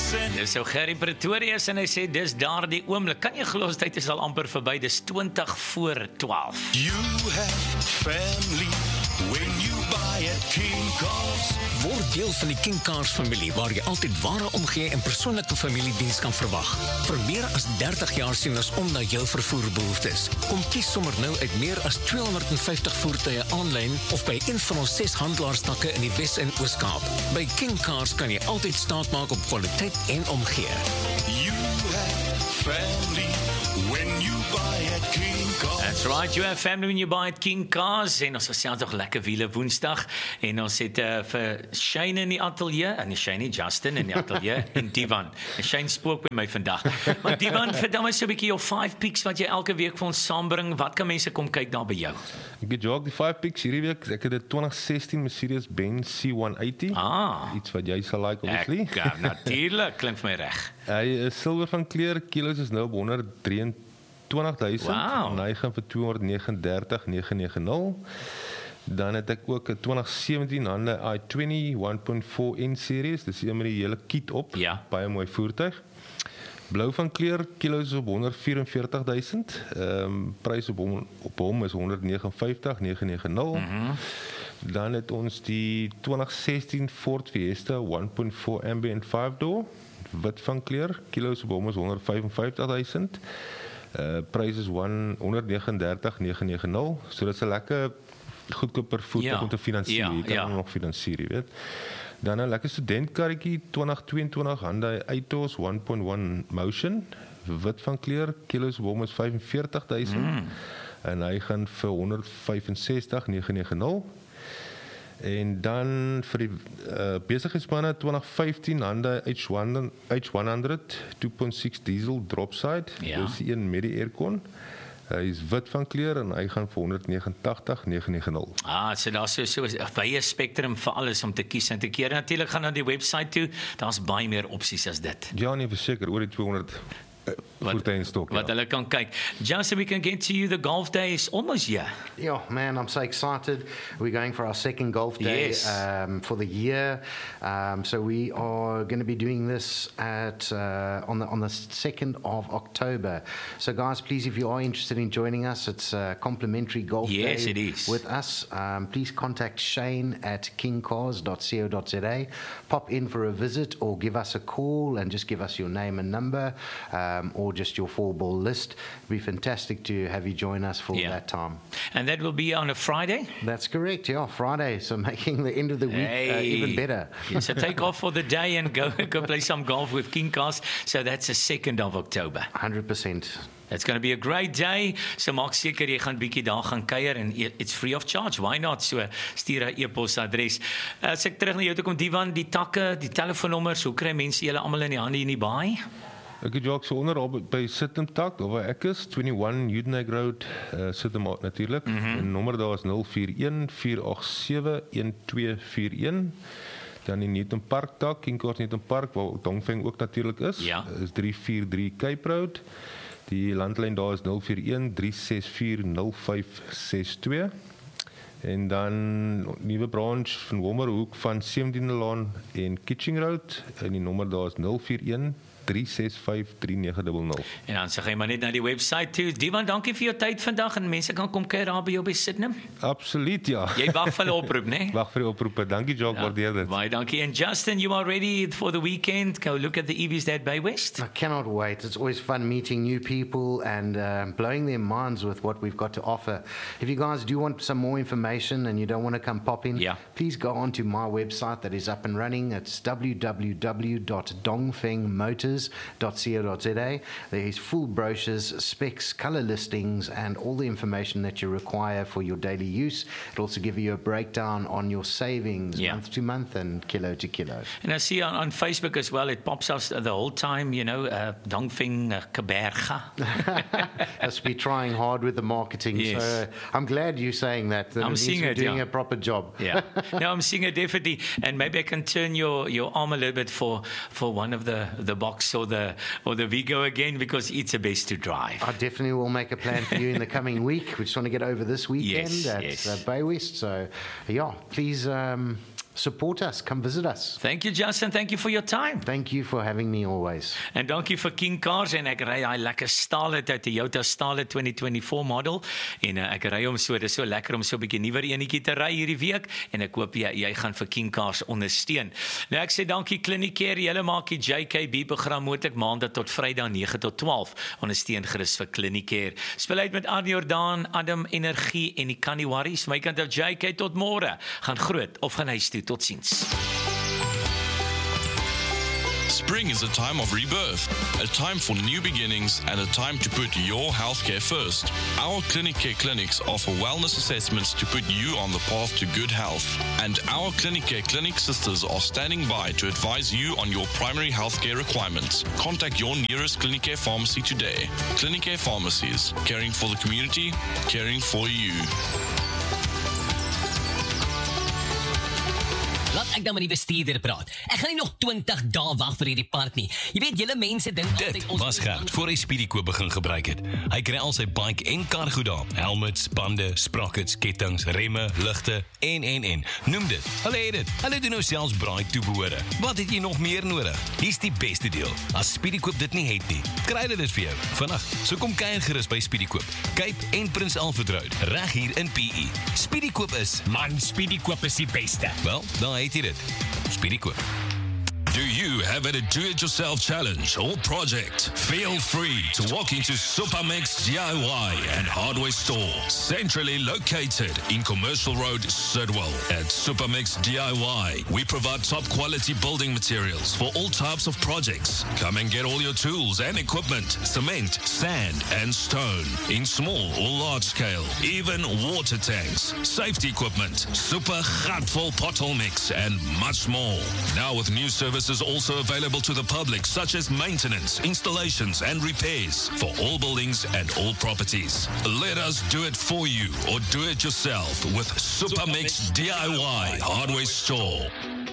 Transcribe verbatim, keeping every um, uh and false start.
listen. Dis so Gerry Pretorius en hy sê dis daardie oomblik. Kan jy glo ons tyd is al amper verby. Dis twintig voor twaalf. You have family when you buy at King Cars. Word deel van die King Cars familie waar jy altyd ware omgee en persoonlike familiediens kan verwag. Vir meer as dertig jaar sien ons om na jou vervoerbehoeftes. Kom kies sommer nou uit meer as tweehonderdvyftig voertuie aanlyn of by een van ons ses handelaarstakke in die Wes- en Oos-Kaap. By King Cars kan jy altyd staat maak op kwaliteit en omgee. You have family when you buy at King Cars. That's right, you have family when you buy at King Cars. En ons gesels toch lekker wiele woensdag. En ons het uh, vir Shane in die atelier, en Shane nie, Justin in die atelier, en Divan. En Shane spook by my vandag. Maar Divan, vertel my so 'n bietjie jou five picks wat jy elke week vir ons saambring. Wat kan mense kom kyk daar by jou? Ek het jog die five picks hierdie week. Ek het 'n twenty sixteen Mercedes-Benz C one eighty. Ah. Iets wat jy sal like, obviously. Ek, uh, natuurlijk, klink vir my reg. Hy is silwer van kleur, kilos is nou op honderd drieëntwintig duisend. Wow. En hy gaan vir tweehonderdnegenendertig thousand nine hundred ninety. Dan het ek ook 'n twenty seventeen Honda i twenty one point four N series. Dis een met die hele kit op. Ja. Baie mooi voertuig. Blou van kleur, kilos op honderd vierenveertig duisend. Ehm um, prys op hom op hom is honderdnegenenvyftig thousand nine hundred ninety. Mm-hmm. Dan het ons die twenty sixteen Ford Fiesta one point four ambient five door, wit van kleur, kilos op hom is honderdvyfenvyftig duisend. Uh prys is honderdnegenendertig thousand nine hundred ninety. So dit is 'n lekker goedkoper voertuig Ja. om te finansier. Ja, Jy kan ja. hom nog finansier, jy weet. Dan 'n lekker studentkarretjie twenty twenty-two Hyundai Itos one point one Motion, wit van kleur, kilos op hom is vyfenveertig duisend. Mm. En hy gaan vir honderdvyfensestig thousand nine hundred ninety. En dan vir die uh, besigheidsmanne twenty fifteen Honda H one hundred two point six diesel dropside. Ja. Dis die een met die aircon. Hy is wit van kleur en hy gaan vir honderdnegenentig thousand nine hundred ninety. Ah, so daar's so so 'n wye spektrum vir alles om te kies en te keer. Natuurlik gaan na die webwerf toe. Daar's baie meer opsies as dit. Ja, nee, verseker oor die tweehonderd uh, voertuie in stok. Wat Ja. hulle kan kyk. Just so we can get to you, the golf day is almost here. Yeah, man, I'm so excited. We're going for our second golf day Yes. um, for the year. Um, so we are going to be doing this at uh, on the on the second of October. So guys, please, if you are interested in joining us, it's a complimentary golf Yes, day it is. with us. Um, please contact Shane at king cars dot co dot za. Pop in for a visit or give us a call and just give us your name and number, um, or just your four ball list. It'd be fantastic to have you join us for Yeah. that time. And that will be on a Friday. That's correct, yeah, Friday. So making the end of the week uh, Hey. even better. Yeah, so take off for the day and go go play some golf with King Cars. So that's the second of October. one hundred percent. It's going to be a great day. So maak seker jy gaan bietjie daar gaan kuier en it's free of charge. Why not? So stuur 'n e-posadres. As ek terug na jou toe kom, Divan, die takke, die telefoonnommers, hoe kry mense julle almal in die hande hier in die baai? Ek het jog so onder op by Sitem Tak, waar ek is, twenty-one Udeneg Road, uh, Sitem natuurlik. Mm -hmm. En nommer daar is zero four one four eight seven one two four one. Dan in Newton Park Tak, King Cars Newton Park, waar Dongfeng ook natuurlik is, Ja. is three forty-three Cape Road. Die landlyn daar is zero four one three six four zero five six two. En dan nuwe branch van Wommerhoek van seventiende Laan en Kitching Road, en die nommer daar is zero four one three six five three nine zero zero. En dan sê jy maar net na die webwerf toe. Divan, dankie vir jou tyd vandag en mense kan kom kuier daar by jou by Sydenham. Absoluut, ja. Jy wag vir hulle oproep, né? Nee? Wag vir die oproepe. Dankie, Jock, ja, waardeer dit. Baie dankie. And Justin, you are ready for the weekend. Go look at the E Vs there at Bay West. I cannot wait. It's always fun meeting new people and uh, blowing their minds with what we've got to offer. If you guys do want some more information and you don't want to come pop in, Yeah. please go on to my website that is up and running. It's w w w dot dongfeng motors dot co dot za. There is full brochures, specs, color listings, and all the information that you require for your daily use. It'll also give you a breakdown on your savings Yeah. month to month and kilo to kilo. And I see on, on Facebook as well, it pops us the whole time, you know, uh, Dongfeng uh, Kaberga. Must be trying hard with the marketing. Yes. So I'm glad you're saying that. that I'm means seeing you're it, doing yeah. a proper job. Yeah. No, I'm seeing it definitely. And maybe I can turn your, your arm a little bit for, for one of the, the box or the or the Vigo again, because it's the best to drive. I definitely will make a plan for you in the coming week. We just want to get over this weekend Yes, at yes. uh, Bay West. So, yeah, please um, support us. Come visit us. Thank you Justin, thank you for your time. Thank you for having me always. En dankie vir King Cars en ek ry hy lekker stale uit die Toyota Stale twenty twenty-four model en uh, ek ry hom so, dis so lekker om so 'n bietjie nuwer enetjie te ry hierdie week en ek hoop jy, jy gaan vir King Cars ondersteun. Nou ek sê dankie Clinicare, julle maak die J K B program moontlik maandag tot Vrydag nege tot twaalf. Ondersteun gerus vir Clinicare. Speel uit met Arnie Jordaan, Adam Energie en die Canny Worries. My kant af J K tot môre. Gaan groot of gaan huis toe. Totsiens. Spring is a time of rebirth, a time for new beginnings and a time to put your healthcare first. Our Clinicare clinics offer wellness assessments to put you on the path to good health. And our Clinicare clinic sisters are standing by to advise you on your primary healthcare requirements. Contact your nearest Clinicare pharmacy today. Clinicare Pharmacies, caring for the community, caring for you. Laat ek dan met die bestuurder praat. Ek gaan nie nog twintig dae wag vir hierdie part nie. Jy weet, julle mense dink altyd Dit was Gert voor hy Speedykoop begin gebruik het. Hy kry al sy bike en kar goed daar. Helmets, bande, sprockets, kettings, remme, ligte en en en. Noem dit. Hulle het dit. Hulle doen nou selfs braai toebehore. Wat het jy nog meer nodig? Hier's die beste deel. As Speedykoop dit nie het nie, kry hulle dit vir jou vandag. So kom kuier gerus by Speedykoop. Cape en Prins Alfred Road, reg hier in P E. Speedykoop is Man, Speedykoop is die beste. wel, dan het jy dit. Speedykoop. Do you have a do-it-yourself challenge or project? Feel free to walk into Supermix D I Y and Hardware Store, centrally located in Commercial Road, Sidwell. At Supermix D I Y, we provide top-quality building materials for all types of projects. Come and get all your tools and equipment, cement, sand, and stone, in small or large scale, even water tanks, safety equipment, super gatvol pothole mix, and much more. Now with new services also available to the public, such as maintenance, installations, and repairs for all buildings and all properties. Let us do it for you or do it yourself with Supermix D I Y Hardware Store.